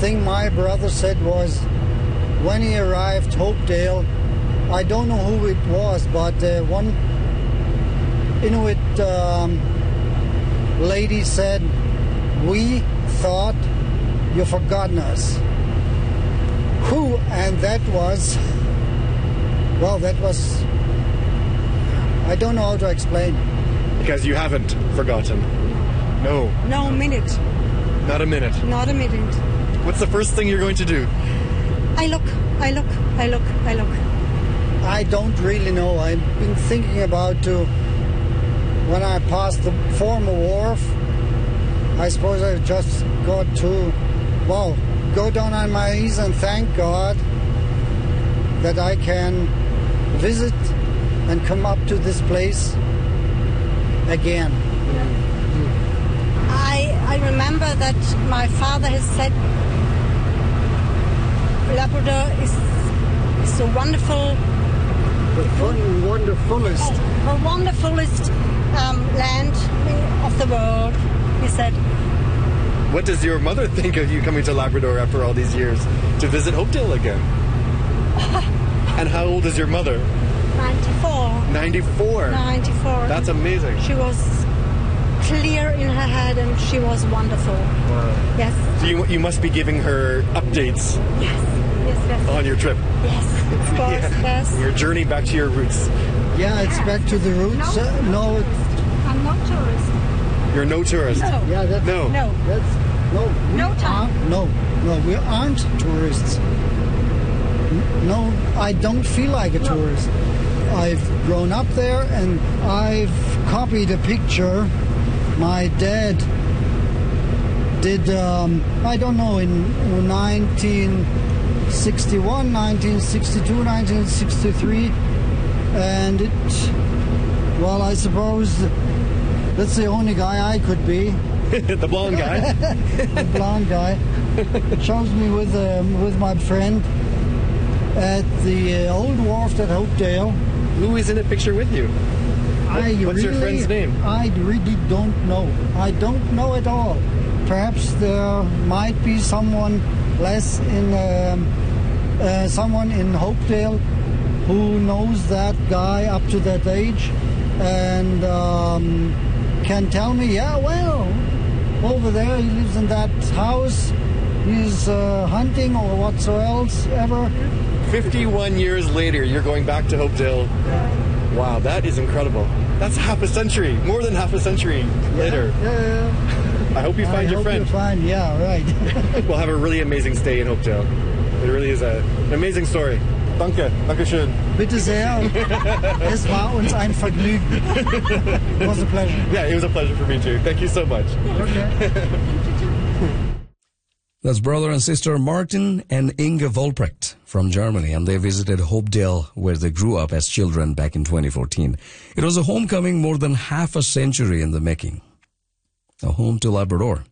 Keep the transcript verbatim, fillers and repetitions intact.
thing my brother said was, when he arrived Hopedale, I don't know who it was, but uh, one Inuit um, lady said, we thought you've forgotten us. Who? And that was, well, that was, I don't know how to explain. Because you haven't forgotten. No. No minute. Not a minute. Not a minute. What's the first thing you're going to do? I look, I look, I look, I look. I don't really know. I've been thinking about to, when I passed the former wharf, I suppose I just got to, well, go down on my knees and thank God that I can visit and come up to this place again. I I remember that my father has said Labrador is, is the wonderful, The fun, wonderfulest. the wonderfulest um, land of the world, he said. What does your mother think of you coming to Labrador after all these years to visit Hopedale again? And how old is your mother? ninety-four. ninety-four. ninety-four. That's amazing. She was clear in her head and she was wonderful. Wow. Yes. So you, you must be giving her updates Yes. Yes, yes. on your trip. Yes, of course, Yeah. yes. Your journey back to your roots. Yeah, it's back to the roots. No, Uh, no, it- I'm not tourist. You're no tourist. No. yeah, that's, No. No. that's, no, we No time. aren't- No, no, we aren't tourists. N- No, I don't feel like a tourist. I've grown up there and I've copied a picture my dad did, um, I don't know, in nineteen sixty-one, nineteen sixty-two, nineteen sixty-three, and it, well, I suppose that's the only guy I could be, The blonde guy. the blonde guy. Shows me with um, with my friend at the uh, old wharf at Hopedale. Who is in a picture with you? I What's your really- friend's name? I really don't know. I don't know at all. Perhaps there might be someone less in, um, uh, someone in Hopedale who knows that guy up to that age and um, can tell me, yeah, well, over there he lives in that house. He's uh, hunting or whatsoever. fifty-one years later, you're going back to Hopedale. Wow, that is incredible. That's half a century, more than half a century later. Yeah. I hope you find I your hope friend. you find, yeah, right. We'll have a really amazing stay in Hopedale. It really is a, an amazing story. Danke, danke schön. Bitte sehr. Es war uns ein Vergnügen. It was a pleasure. Yeah, it was a pleasure for me too. Thank you so much. Okay. That's brother and sister Martin and Inge Volprecht from Germany, and they visited Hopedale, where they grew up as children back in twenty fourteen. It was a homecoming more than half a century in the making. A home to Labrador.